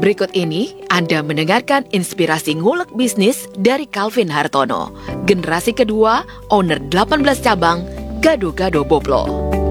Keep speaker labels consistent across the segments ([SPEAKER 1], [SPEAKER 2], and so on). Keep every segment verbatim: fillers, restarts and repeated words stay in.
[SPEAKER 1] Berikut ini Anda mendengarkan inspirasi ngulek bisnis dari Calvin Hartono, generasi kedua, owner delapan belas cabang, Gado-Gado Boplo.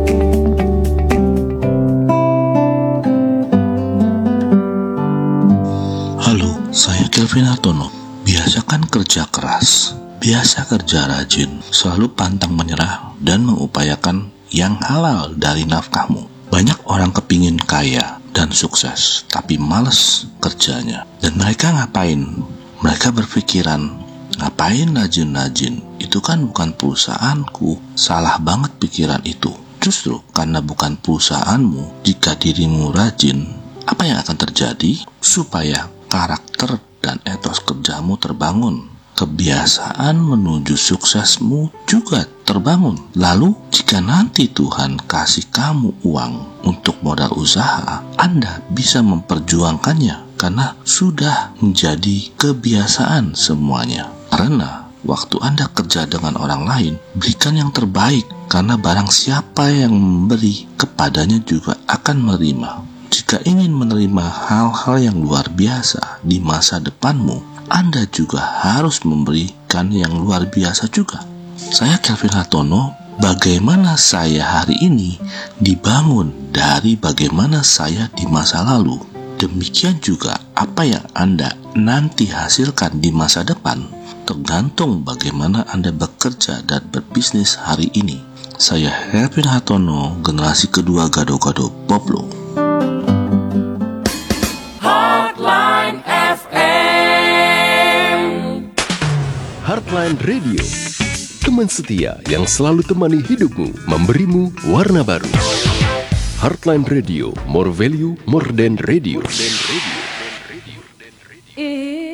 [SPEAKER 2] Halo, saya Calvin Hartono. Biasakan kerja keras, biasa kerja rajin, selalu pantang menyerah dan mengupayakan yang halal dari nafkahmu. Banyak orang kepingin kaya dan sukses, tapi males kerjanya. Dan mereka ngapain? Mereka berpikiran, ngapain rajin-rajin? Itu kan bukan perusahaanku. Salah banget pikiran itu. Justru karena bukan perusahaanmu, jika dirimu rajin, apa yang akan terjadi? Supaya karakter dan etos kerjamu terbangun. Kebiasaan menuju suksesmu juga terbangun. Lalu, jika nanti Tuhan kasih kamu uang untuk modal usaha, Anda bisa memperjuangkannya karena sudah menjadi kebiasaan semuanya. Karena waktu Anda kerja dengan orang lain, berikan yang terbaik, karena barang siapa yang memberi, kepadanya juga akan menerima. Jika ingin menerima hal-hal yang luar biasa di masa depanmu, Anda juga harus memberikan yang luar biasa juga. Saya Calvin Hartono. Bagaimana saya hari ini dibangun dari bagaimana saya di masa lalu. Demikian juga apa yang Anda nanti hasilkan di masa depan tergantung bagaimana Anda bekerja dan berbisnis hari ini. Saya Calvin Hartono, generasi kedua Gado-Gado Boplo.
[SPEAKER 3] Heartline Radio, teman setia yang selalu temani hidupmu, memberimu warna baru. Heartline Radio, more value, more than radio. More than radio.